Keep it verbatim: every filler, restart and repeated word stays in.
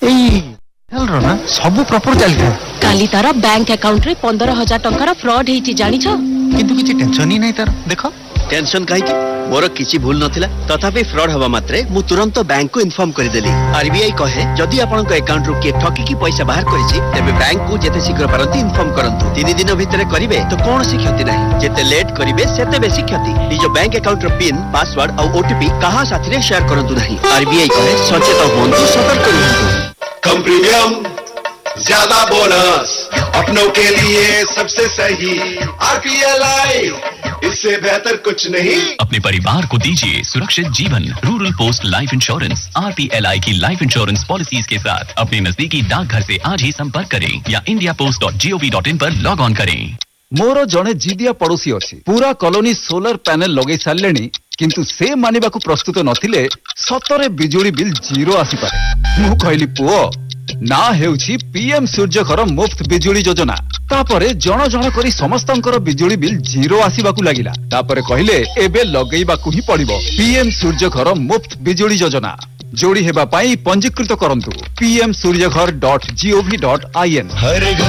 ना सब प्रॉपर चलता काली तार बैंक अकाउंट रे पंद्रह हजार टंकार फ्रॉड हेची जानी छ किंतु किछि टेंशन ही नहीं तार देखो टेंशन काहे कि मोर किछि भूल नथिला तथापि फ्रॉड हवा मात्रे मु तुरंत बैंक को इन्फॉर्म कर देली। आरबीआई कहे जदि आपन को अकाउंट रो के ठकी की पैसा बाहर करिछि तबे बैंक को जेते शीघ्र पारंती इन्फॉर्म करंतु तीन दिन भीतर करिवे तो कोन सी क्षति नहीं जेते लेट करिवे सेते बेसी क्षति। निज बैंक अकाउंट रो पिन पासवर्ड और ओटीपी कहा साथी रे शेयर करंतु नहीं। आरबीआई कहे सचेत होंतु सतर्क रहंतु। कम प्रीमियम ज्यादा बोनस अपनों के लिए सबसे सही आरपीएल इससे बेहतर कुछ नहीं। अपने परिवार को दीजिए सुरक्षित जीवन। Rural post life insurance RPLI की लाइफ इंश्योरेंस पॉलिसीज के साथ अपने नजदीकी डाकघर से आज ही संपर्क करें या India post dot G O V dot in पर लॉग ऑन करें। मोर जड़े जिदिया पड़ोसी अच्छी पूरा कॉलोनी सोलर पैनल लगे सारे किंतु से मानिबा को प्रस्तुत नथिले सतरे बिजुली बिल जीरो आसी पारे। मु कहली पुओ ना हेउछि पीएम सूर्य घर मुफ्त बिजुली योजना तापरे जण जण करी समस्तंकर बिजुली बिल जीरो आसीबाकू लागिला तापरे कहिले एबे लगेइबाकू ही पड़िबो पीएम सूर्य घर मुफ्त बिजुली योजना। जोड़ी हेबा पाई पंजीकृत करंतु पी एम सूर्य घर dot G O V dot I N.